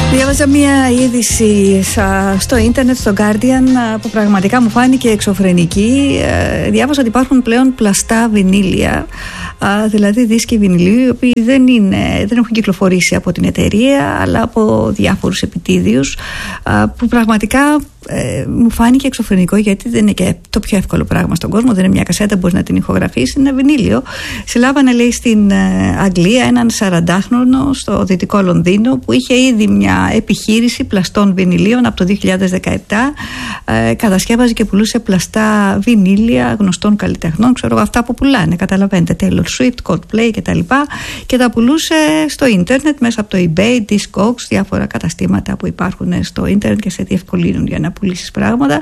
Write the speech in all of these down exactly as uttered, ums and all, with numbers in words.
Διάβαζα μία είδηση στο ίντερνετ, στο Guardian, που πραγματικά μου φάνηκε εξωφρενική. Διάβαζα ότι υπάρχουν πλέον πλαστά βινίλια, δηλαδή δίσκοι βινιλίου, οι οποίοι δεν, είναι, δεν έχουν κυκλοφορήσει από την εταιρεία, αλλά από διάφορους επιτίδιους, που πραγματικά ε, μου φάνηκε εξωφρενικό, γιατί δεν είναι και το πιο εύκολο πράγμα στον κόσμο. Δεν είναι μια κασέτα που μπορεί να την ηχογραφήσει, είναι ένα βινίλιο. Συλλάβανε, λέει, στην ε, Αγγλία έναν σαραντάχρονο στο δυτικό Λονδίνο, που είχε ήδη μια επιχείρηση πλαστών βινιλίων από το δύο χιλιάδες δεκαεπτά. Ε, κατασκεύαζε και πουλούσε πλαστά βινίλια γνωστών καλλιτεχνών, ξέρω αυτά που πουλάνε, καταλαβαίνετε, Taylor Swift, Coldplay κτλ. Και τα πουλούσε στο ίντερνετ μέσα από το eBay, Discogs, διάφορα καταστήματα που υπάρχουν στο ίντερνετ και σε διευκολύνουν για να πουλήσεις πράγματα.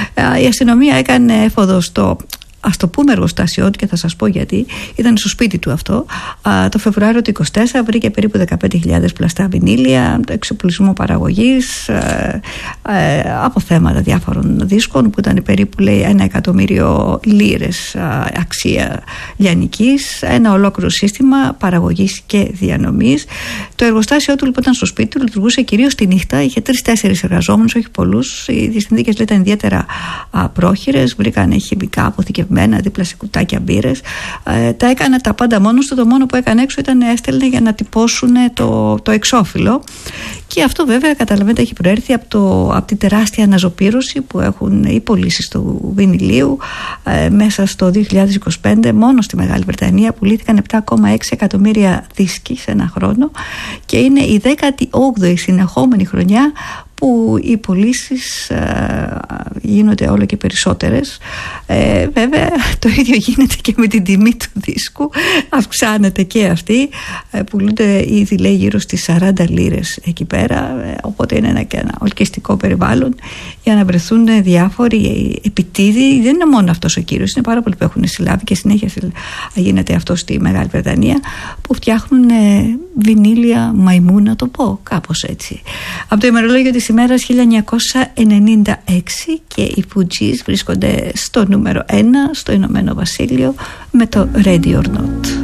Η αστυνομία έκανε έφοδο στο, ας το πούμε, εργοστάσιό του, και θα σας πω γιατί. Ήταν στο σπίτι του αυτό. Α, το Φεβρουάριο του είκοσι τέσσερα βρήκε περίπου δεκαπέντε χιλιάδες πλαστά βινίλια, το εξοπλισμό παραγωγής, ε, ε, από θέματα διάφορων δίσκων, που ήταν περίπου, λέει, ένα εκατομμύριο λίρες α, αξία λιανικής, ένα ολόκληρο σύστημα παραγωγής και διανομής. Το εργοστάσιό του, λοιπόν, ήταν στο σπίτι του, λειτουργούσε κυρίως τη νύχτα, είχε τρεις-τέσσερις εργαζόμενους, όχι πολλούς. Οι συνθήκες ήταν ιδιαίτερα α, πρόχειρες, βρήκαν χημικά αποθηκευμένα δίπλα σε κουτάκια μπύρες. Ε, τα έκανε τα πάντα μόνος του. Το μόνο που έκανε έξω ήταν έστελνε για να τυπώσουν το, το εξώφυλλο. Και αυτό, βέβαια, καταλαβαίνετε, έχει προέρθει από, το, από την τεράστια αναζωπήρωση που έχουν οι πωλήσεις του βινιλίου. Ε, μέσα στο δύο χιλιάδες είκοσι πέντε, μόνο στη Μεγάλη Βρετανία πουλήθηκαν επτά κόμμα έξι εκατομμύρια δίσκοι σε ένα χρόνο, και είναι η δέκατη όγδοη συνεχόμενη χρονιά που οι πωλήσεις ε, γίνονται όλο και περισσότερες. Ε, βέβαια, το ίδιο γίνεται και με την τιμή του δίσκου. Αυξάνεται και αυτή. Ε, πουλούνται ήδη, λέει, γύρω στις σαράντα λίρες εκεί πέρα. Ε, οπότε είναι ένα, και ένα ολκυστικό περιβάλλον για να βρεθούν διάφοροι επιτίδιοι. Δεν είναι μόνο αυτός ο κύριος, είναι πάρα πολλοί που έχουν συλλάβει, και συνέχεια γίνεται αυτό στη Μεγάλη Βρετανία, που φτιάχνουν ε, βινίλια μαϊμού, να το πω κάπως έτσι. Από το ημερολόγιο της ημέρας χίλια εννιακόσια ενενήντα έξι, και οι Fugees βρίσκονται στο νούμερο ένα στο Ηνωμένο Βασίλειο με το Ready or Not.